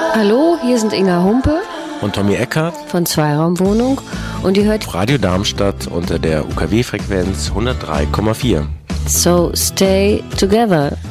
Hallo, hier sind Inga Humpe und Tommy Eckert von Zweiraumwohnung und ihr hört Radio Darmstadt unter der UKW-Frequenz 103,4. So stay together.